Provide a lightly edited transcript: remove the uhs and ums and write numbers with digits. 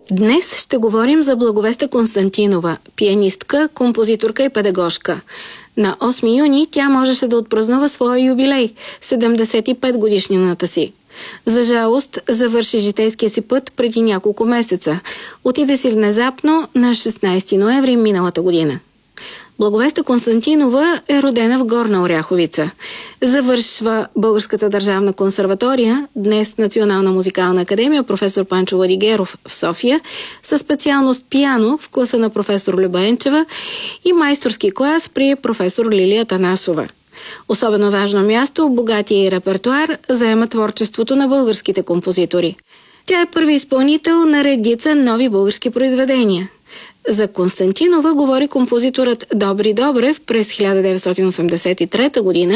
Днес ще говорим за Благовеста Константинова, пианистка, композиторка и педагожка. На 8 юни тя можеше да отпразнува своя юбилей – 75 годишнината си. За жалост, завърши житейския си път преди няколко месеца. Отиде си внезапно на 16 ноември миналата година. Благовеста Константинова е родена в Горна Оряховица. Завършва Българската държавна консерватория, днес Национална музикална академия, професор Панчо Владигеров в София, със специалност пиано в класа на професор Люба Енчева и майсторски клас при професор Лилия Танасова. Особено важно място в богатия репертуар заема творчеството на българските композитори. Тя е първи изпълнител на редица нови български произведения. За Константинова говори композиторът Добри Добрев през 1983 година,